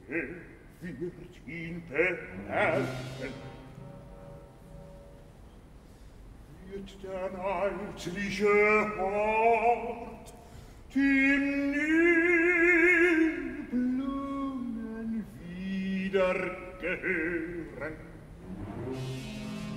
Wer wird ihn beherrschen? Wird der neidliche Hort dem Nilblumen wieder gehören?